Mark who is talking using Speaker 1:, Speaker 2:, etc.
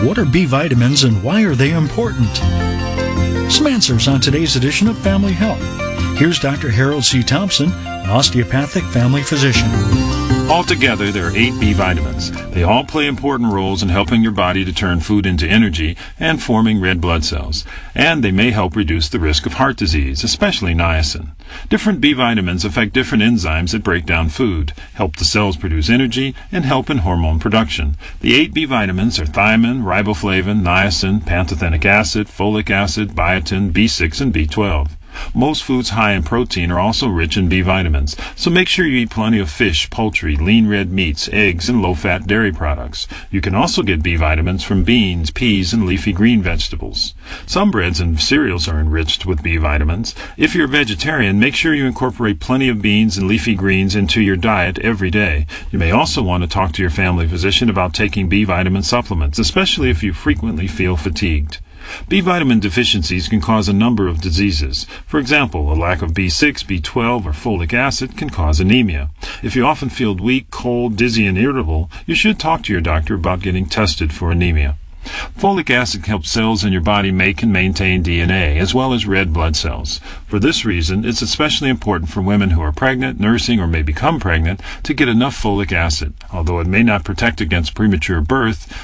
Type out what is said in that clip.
Speaker 1: What are B vitamins and why are they important? Some answers on today's edition of Family Health. Here's Dr. Harold C. Thompson, an osteopathic family physician.
Speaker 2: Altogether, there are 8 B vitamins. They all play important roles in helping your body to turn food into energy and forming red blood cells. And they may help reduce the risk of heart disease, especially niacin. Different B vitamins affect different enzymes that break down food, help the cells produce energy, and help in hormone production. The 8 B vitamins are thiamine, riboflavin, niacin, pantothenic acid, folic acid, biotin, B6, and B12. Most foods high in protein are also rich in B vitamins, so make sure you eat plenty of fish, poultry, lean red meats, eggs, and low-fat dairy products. You can also get B vitamins from beans, peas, and leafy green vegetables. Some breads and cereals are enriched with B vitamins. If you're a vegetarian, make sure you incorporate plenty of beans and leafy greens into your diet every day. You may also want to talk to your family physician about taking B vitamin supplements, especially if you frequently feel fatigued. B vitamin deficiencies can cause a number of diseases. For example, a lack of B6, B12, or folic acid can cause anemia. If you often feel weak, cold, dizzy, and irritable, you should talk to your doctor about getting tested for anemia. Folic acid helps cells in your body make and maintain DNA, as well as red blood cells. For this reason, it's especially important for women who are pregnant, nursing, or may become pregnant to get enough folic acid. Although it may not protect against premature birth,